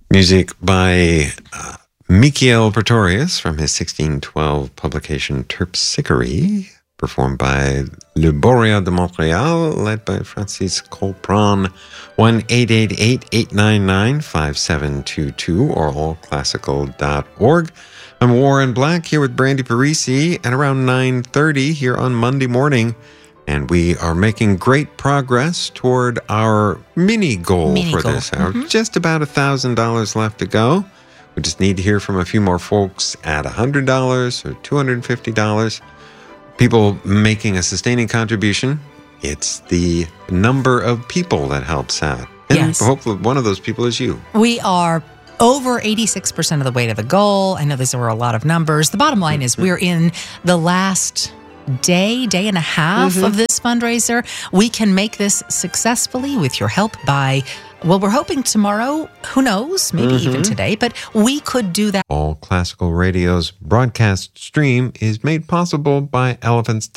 Music by Michiel Pretorius from his 1612 publication Terpsichore, performed by Le Boréas de Montréal, led by Francis Colpron. 1-888-899-5722 or allclassical.org. I'm Warren Black here with Brandy Parisi at around 9:30 here on Monday morning. And we are making great progress toward our mini goal this hour. Mm-hmm. Just about $1,000 left to go. We just need to hear from a few more folks at $100 or $250. People making a sustaining contribution. It's the number of people that helps out. And hopefully one of those people is you. We are over 86% of the way to the goal. I know these were a lot of numbers. The bottom line is we're in the last day and a half of this fundraiser. We can make this successfully with your help by, well, we're hoping tomorrow, who knows, maybe even today, but we could do that. All Classical Radio's broadcast stream is made possible by Elephant's